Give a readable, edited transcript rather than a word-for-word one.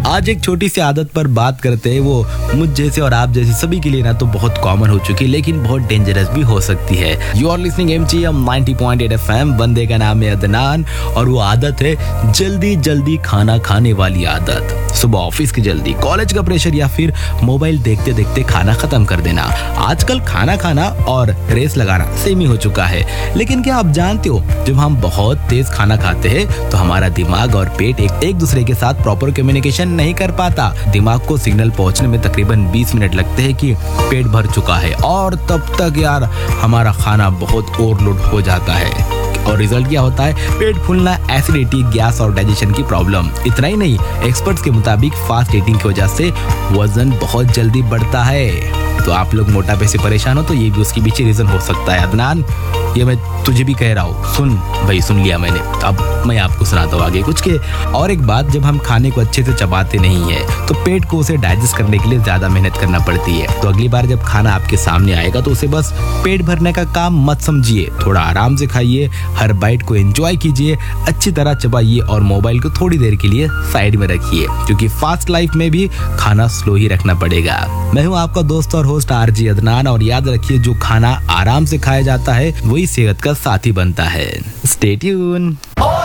आज एक छोटी सी आदत पर बात करते हैं, वो मुझ जैसे और आप जैसे सभी के लिए ना तो बहुत कॉमन हो चुकी है, लेकिन बहुत डेंजरस भी हो सकती है। You are listening MGM 90.8 FM। बंदे का नाम है अदनान और वो आदत है जल्दी जल्दी खाना खाने वाली आदत। सुबह ऑफिस की जल्दी, कॉलेज का प्रेशर या फिर मोबाइल देखते देखते खाना खत्म कर देना। आजकल खाना खाना और रेस लगाना सेम ही हो चुका है। लेकिन क्या आप जानते हो, जब हम बहुत तेज खाना खाते हैं तो हमारा दिमाग और पेट एक दूसरे के साथ प्रॉपर कम्युनिकेशन नहीं कर पाता। दिमाग को सिग्नल पहुंचने में तकरीबन 20 मिनट लगते हैं कि पेट भर चुका है, और तब तक यार हमारा खाना बहुत ओवरलोड हो जाता है। और रिजल्ट क्या होता है? पेट फूलना, एसिडिटी, गैस और डाइजेशन की प्रॉब्लम। इतना ही नहीं, एक्सपर्ट्स के मुताबिक फास्ट ईटिंग की वजह से वजन बहुत जल्दी बढ़ता है। तो आप लोग मोटापे से परेशान हो तो ये भी उसके पीछे रीजन हो सकता है। अदनान, ये मैं तुझे भी कह रहा हूँ, सुन भाई, सुन लिया मैंने, अब मैं आपको सुनाता हूँ आगे कुछ के। और एक बात, जब हम खाने को अच्छे से चबाते नहीं है तो पेट को उसे डाइजेस्ट करने के लिए ज्यादा मेहनत करना पड़ती है। तो अगली बार जब खाना आपके सामने आएगा तो उसे बस पेट भरने का काम मत समझिए। थोड़ा आराम से खाइए, हर बाइट को एंजॉय कीजिए, अच्छी तरह चबाइए और मोबाइल को थोड़ी देर के लिए साइड में रखिए, क्योंकि फास्ट लाइफ में भी खाना स्लो ही रखना पड़ेगा। मैं हूँ आपका दोस्त और होस्ट RJ अदनान, और याद रखिए, जो खाना आराम से खाया जाता है वही सेहत का साथी बनता है। Stay tune.